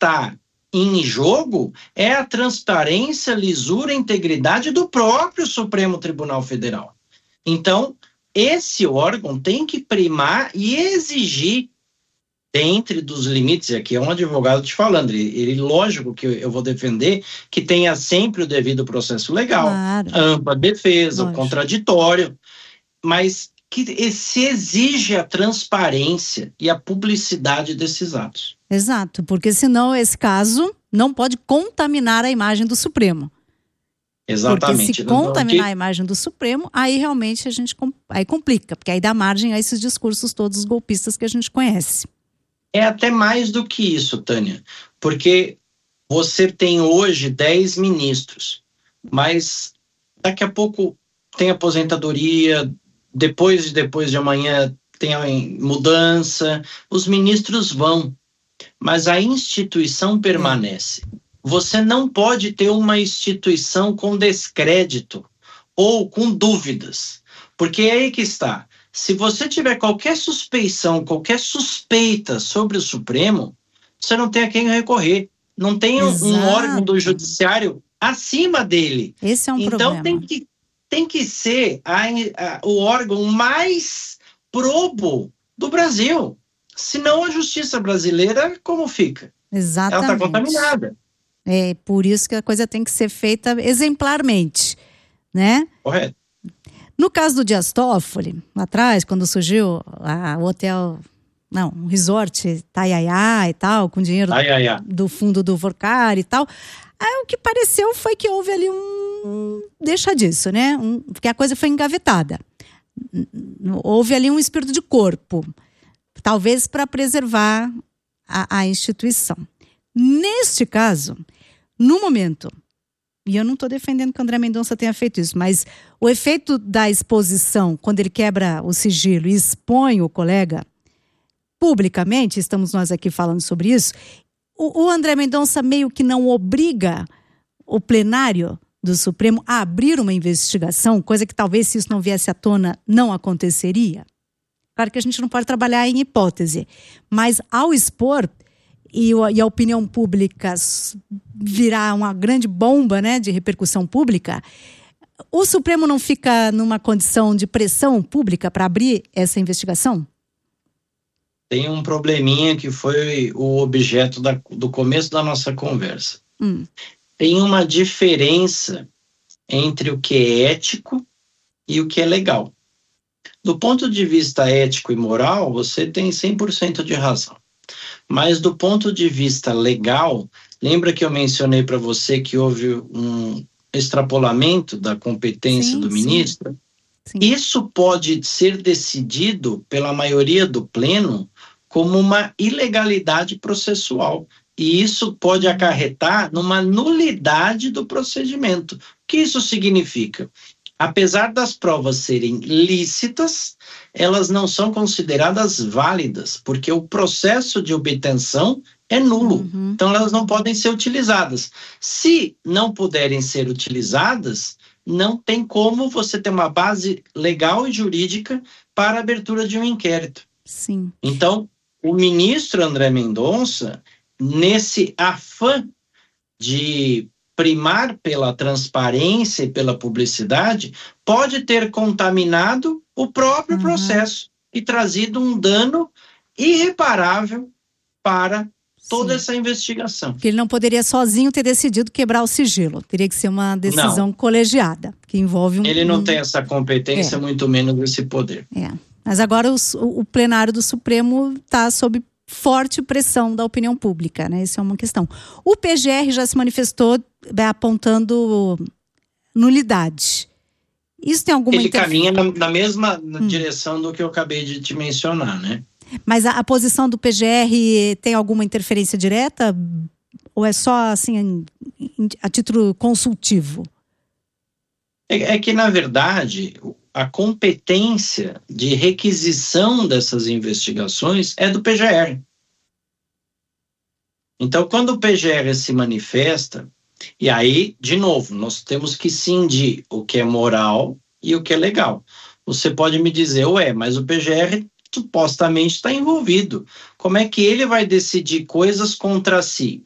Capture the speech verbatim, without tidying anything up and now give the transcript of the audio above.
está em jogo é a transparência, lisura e integridade do próprio Supremo Tribunal Federal. Então, esse órgão tem que primar e exigir, dentro dos limites, e aqui é um advogado te falando, ele, ele lógico que eu vou defender que tenha sempre o devido processo legal, claro. a ampla defesa, Lógico. o contraditório, mas que se exige a transparência e a publicidade desses atos. Exato, porque senão esse caso não pode contaminar a imagem do Supremo. Exatamente. Porque se contaminar a imagem do Supremo, aí realmente a gente aí complica, porque aí dá margem a esses discursos todos golpistas que a gente conhece. É até mais do que isso, Tânia, porque você tem hoje dez ministros, mas daqui a pouco tem aposentadoria, depois, depois de amanhã tem a mudança, os ministros vão, mas a instituição permanece. Você não pode ter uma instituição com descrédito ou com dúvidas, porque é aí que está. Se você tiver qualquer suspeição, qualquer suspeita sobre o Supremo, você não tem a quem recorrer. Não tem um, um órgão do judiciário acima dele. Esse é um então, problema. Então tem que, tem que ser a, a, o órgão mais probo do Brasil. Senão a justiça brasileira, como fica? Exatamente. Ela está contaminada. É por isso que a coisa tem que ser feita exemplarmente, né? Correto. No caso do Dias Toffoli, lá atrás, quando surgiu a, o hotel, não, um resort Taiaiá e tal, com dinheiro Taiaiá. do fundo do Vorcar e tal, aí, o que pareceu foi que houve ali um, deixa disso, né? Um, porque a coisa foi engavetada. Houve ali um espírito de corpo, talvez para preservar a, a instituição. Neste caso, no momento, e eu não estou defendendo que o André Mendonça tenha feito isso, mas o efeito da exposição, quando ele quebra o sigilo e expõe o colega publicamente, estamos nós aqui falando sobre isso, o, o André Mendonça meio que não obriga o plenário do Supremo a abrir uma investigação, coisa que talvez se isso não viesse à tona não aconteceria. Claro que a gente não pode trabalhar em hipótese, mas ao expor e, e a opinião pública virar uma grande bomba, né, de repercussão pública, o Supremo não fica numa condição de pressão pública para abrir essa investigação? Tem um probleminha que foi o objeto da, do começo da nossa conversa. Hum. Tem uma diferença entre o que é ético e o que é legal. Do ponto de vista ético e moral, você tem cem por cento de razão. Mas do ponto de vista legal, lembra que eu mencionei para você que houve um extrapolamento da competência sim, do ministro? Sim. Isso pode ser decidido pela maioria do pleno como uma ilegalidade processual. E isso pode acarretar numa nulidade do procedimento. O que isso significa? Apesar das provas serem lícitas, elas não são consideradas válidas, porque o processo de obtenção é nulo. Uhum. Então, elas não podem ser utilizadas. Se não puderem ser utilizadas, não tem como você ter uma base legal e jurídica para a abertura de um inquérito. Sim. Então, o ministro André Mendonça, nesse afã de primar pela transparência e pela publicidade, pode ter contaminado o próprio uhum. processo e trazido um dano irreparável para toda Sim. essa investigação. Porque ele não poderia sozinho ter decidido quebrar o sigilo. Teria que ser uma decisão não. colegiada, que envolve um... Ele não um... tem essa competência, é. muito menos esse poder. É. Mas agora os, o plenário do Supremo está sob forte pressão da opinião pública, né? Isso é uma questão. O P G R já se manifestou apontando nulidade. Isso tem alguma... Ele interf... caminha na, na mesma hum. direção do que eu acabei de te mencionar, né? Mas a, a posição do P G R tem alguma interferência direta? Ou é só, assim, a título consultivo? É, é que, na verdade, a competência de requisição dessas investigações é do P G R. Então, quando o P G R se manifesta, e aí, de novo, nós temos que cindir o que é moral e o que é legal. Você pode me dizer, ué, mas o P G R supostamente está envolvido. Como é que ele vai decidir coisas contra si?